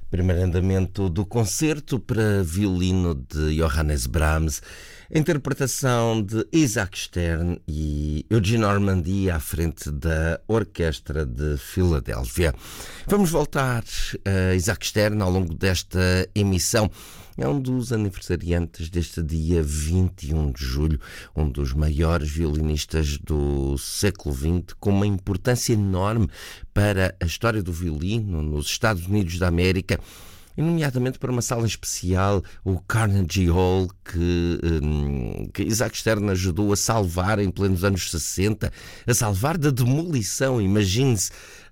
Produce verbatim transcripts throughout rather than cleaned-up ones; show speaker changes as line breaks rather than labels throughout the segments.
Primeiro andamento do concerto para violino de Johannes Brahms, interpretação de Isaac Stern e Eugene Ormandy à frente da Orquestra de Filadélfia. Vamos voltar a Isaac Stern ao longo desta emissão. É um dos aniversariantes deste dia vinte e um de julho, um dos maiores violinistas do século vinte, com uma importância enorme para a história do violino nos Estados Unidos da América, e nomeadamente para uma sala especial, o Carnegie Hall, que, um, que Isaac Stern ajudou a salvar em plenos anos sessenta, a salvar da demolição, imagine-se.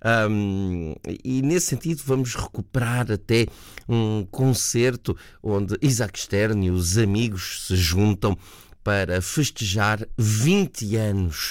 Um, e nesse sentido vamos recuperar até um concerto onde Isaac Stern e os amigos se juntam para festejar vinte anos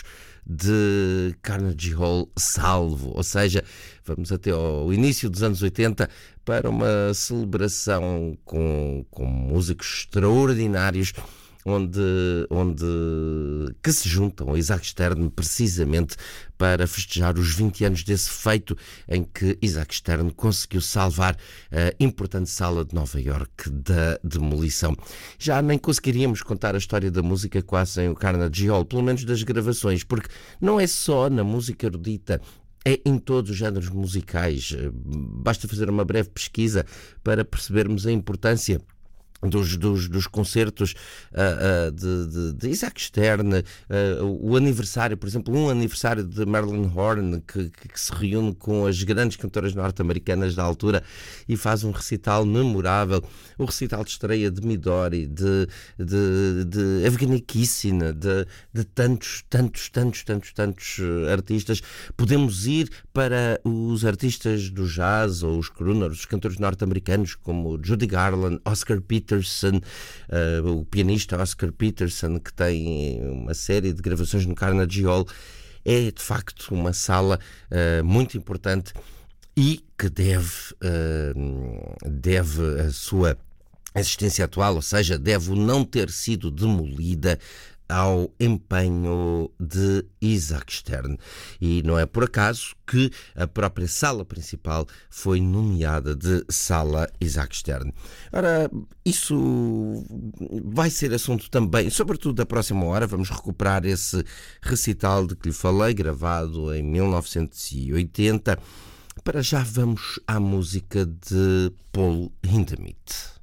de Carnegie Hall salvo, ou seja, vamos até ao início dos anos oitenta para uma celebração com, com músicos extraordinários, onde, onde que se juntam a Isaac Stern precisamente para festejar os vinte anos desse feito em que Isaac Stern conseguiu salvar a importante sala de Nova Iorque da demolição. Já nem conseguiríamos contar a história da música quase sem o Carnegie Hall, pelo menos das gravações, porque não é só na música erudita, é em todos os géneros musicais. Basta fazer uma breve pesquisa para percebermos a importância Dos, dos, dos concertos uh, uh, de, de, de Isaac Stern, uh, o aniversário, por exemplo, um aniversário de Marilyn Horne, que, que, que se reúne com as grandes cantoras norte-americanas da altura e faz um recital memorável, o recital de estreia de Midori, de, de, de Evgeny Kissin, de, de tantos, tantos, tantos, tantos, tantos artistas. Podemos ir para os artistas do jazz ou os crooners, os cantores norte-americanos como Judy Garland, Oscar Peterson, uh, o pianista Oscar Peterson, que tem uma série de gravações no Carnegie Hall. É de facto uma sala uh, muito importante e que deve, uh, deve a sua existência atual, ou seja, deve não ter sido demolida ao empenho de Isaac Stern. E não é por acaso que a própria sala principal foi nomeada de Sala Isaac Stern. Ora, isso vai ser assunto também, sobretudo da próxima hora. Vamos recuperar esse recital de que lhe falei, gravado em mil novecentos e oitenta. Para já vamos à música de Paul Hindemith.